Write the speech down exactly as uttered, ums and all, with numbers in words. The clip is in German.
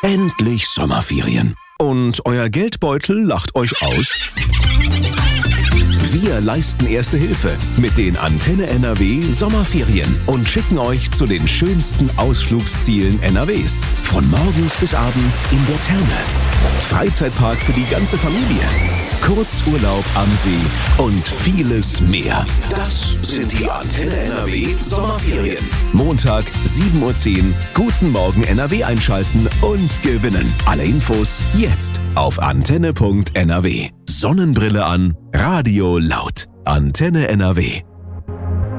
Endlich Sommerferien. Und euer Geldbeutel lacht euch aus? Wir leisten Erste Hilfe mit den Antenne N R W Sommerferien und schicken euch zu den schönsten Ausflugszielen N R Ws. Von morgens bis abends in der Therme. Freizeitpark für die ganze Familie. Kurzurlaub am See und vieles mehr. Das sind die Antenne N R W Sommerferien. Montag, sieben Uhr zehn. Guten Morgen N R W einschalten und gewinnen. Alle Infos jetzt auf antenne punkt n r w. Sonnenbrille an, Radio laut. Antenne N R W.